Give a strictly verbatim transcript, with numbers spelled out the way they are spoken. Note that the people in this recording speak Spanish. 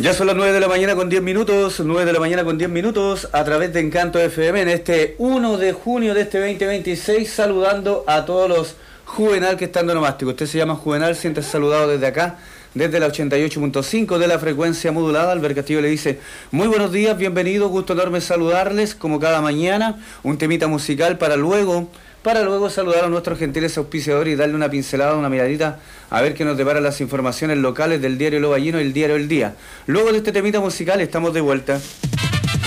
Ya son las nueve de la mañana con diez minutos, nueve de la mañana con diez minutos, a través de Encanto F M en este uno de junio de este veinte veintiséis, saludando a todos los Juvenal que están de nomástico. Usted se llama Juvenal, siente saludado desde acá, desde la ochenta y ocho punto cinco de la frecuencia modulada. Albert Castillo le dice, muy buenos días, bienvenidos, gusto enorme saludarles, como cada mañana, un temita musical para luego... para luego saludar a nuestros gentiles auspiciadores y darle una pincelada, una miradita, a ver qué nos deparan las informaciones locales del diario Lo Ballino y el diario El Día. Luego de este temita musical estamos de vuelta.